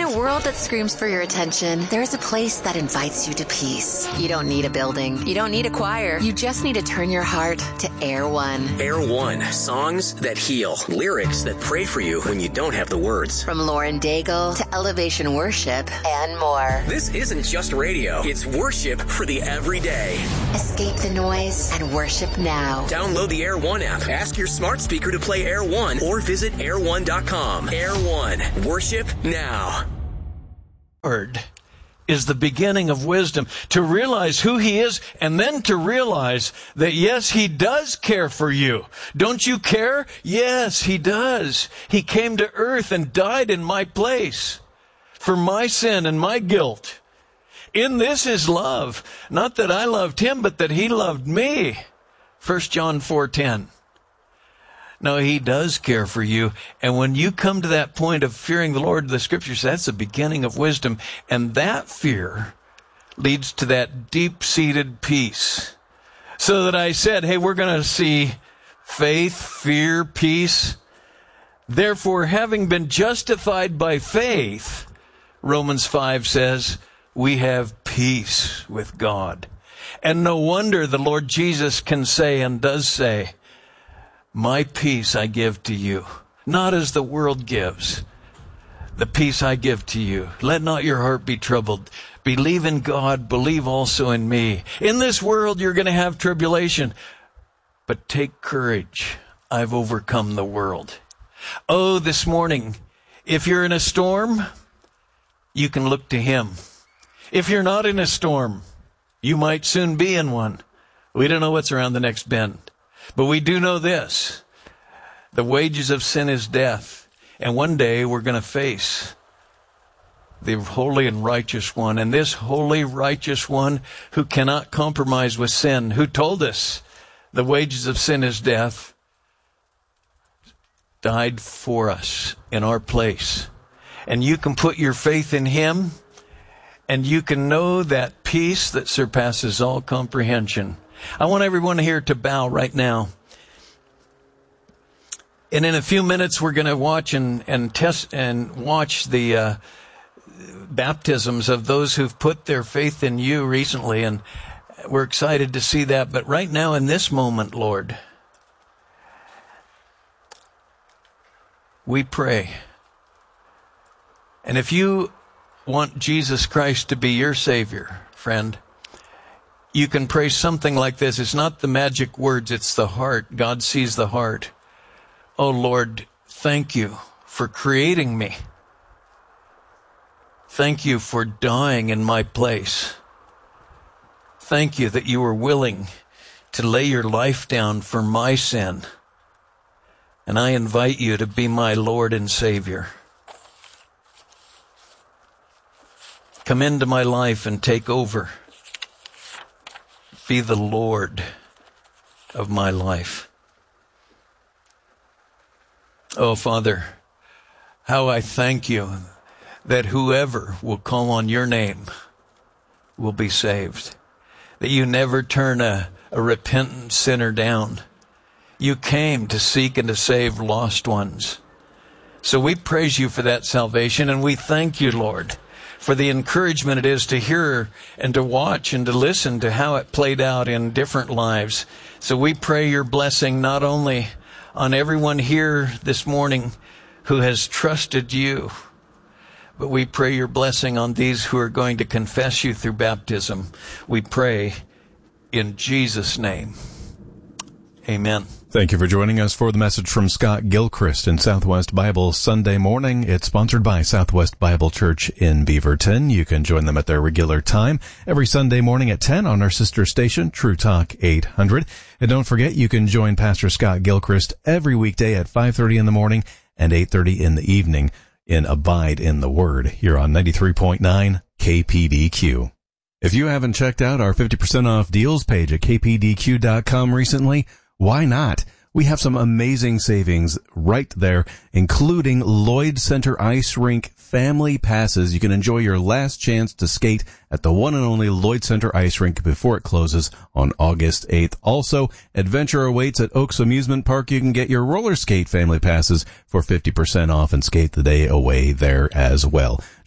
a world that screams for your attention, there's a place that invites you to peace. You don't need a building. You don't need a choir. You just need to turn your heart to Air One. Air One. Songs that heal. Lyrics that pray for you when you don't have the words. From Lauren Daigle to Elevation Worship and more. This isn't just radio. It's worship for the everyday. Escape the noise and worship now. Download the Air One app. Ask your smart speaker to play Air One or visit air1.com. Air One. Worship now. Word is the beginning of wisdom. To realize who he is and then to realize that yes, he does care for you. Don't you care? Yes, he does. He came to earth and died in my place for my sin and my guilt. In this is love. Not that I loved him, but that he loved me. 1 John 4:10. No, he does care for you. And when you come to that point of fearing the Lord, the scripture says that's the beginning of wisdom. And that fear leads to that deep-seated peace. So that I said, hey, we're going to see faith, fear, peace. Therefore, having been justified by faith, Romans 5 says, we have peace with God. And no wonder the Lord Jesus can say and does say, my peace I give to you, not as the world gives. The peace I give to you. Let not your heart be troubled. Believe in God, believe also in me. In this world you're going to have tribulation, but take courage. I've overcome the world. Oh, this morning, if you're in a storm, you can look to him. If you're not in a storm, you might soon be in one. We don't know what's around the next bend. But we do know this. The wages of sin is death. And one day we're going to face the holy and righteous one. And this holy, righteous one who cannot compromise with sin, who told us the wages of sin is death, died for us in our place. And you can put your faith in him, and you can know that peace that surpasses all comprehension. I want everyone here to bow right now. And in a few minutes, we're going to watch and test and watch the baptisms of those who've put their faith in you recently. And we're excited to see that. But right now, in this moment, Lord, we pray. And if you want Jesus Christ to be your Savior, friend, you can pray something like this. It's not the magic words, it's the heart. God sees the heart. Oh Lord, thank you for creating me. Thank you for dying in my place. Thank you that you were willing to lay your life down for my sin. And I invite you to be my Lord and Savior. Come into my life and take over. Be the Lord of my life. Oh, Father, how I thank you that whoever will call on your name will be saved. That you never turn a repentant sinner down. You came to seek and to save lost ones. So we praise you for that salvation, and we thank you, Lord, for the encouragement it is to hear and to watch and to listen to how it played out in different lives. So we pray your blessing not only on everyone here this morning who has trusted you, but we pray your blessing on these who are going to confess you through baptism. We pray in Jesus' name. Amen. Thank you for joining us for the message from Scott Gilchrist in Southwest Bible Sunday morning. It's sponsored by Southwest Bible Church in Beaverton. You can join them at their regular time every Sunday morning at 10 on our sister station, True Talk 800. And don't forget, you can join Pastor Scott Gilchrist every weekday at 5:30 in the morning and 8:30 in the evening in Abide in the Word here on 93.9 KPDQ. If you haven't checked out our 50% off deals page at kpdq.com recently, why not? We have some amazing savings right there, including Lloyd Center Ice Rink family passes. You can enjoy your last chance to skate at the one and only Lloyd Center Ice Rink before it closes on August 8th. Also, adventure awaits at Oaks Amusement Park. You can get your roller skate family passes for 50% off and skate the day away there as well.